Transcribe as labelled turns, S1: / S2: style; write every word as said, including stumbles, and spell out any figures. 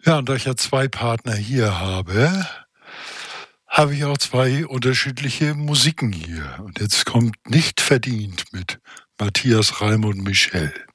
S1: Ja, und da ich ja zwei Partner hier habe, habe ich auch zwei unterschiedliche Musiken hier. Und jetzt kommt „Nicht verdient“ mit Matthias Reim und Michel.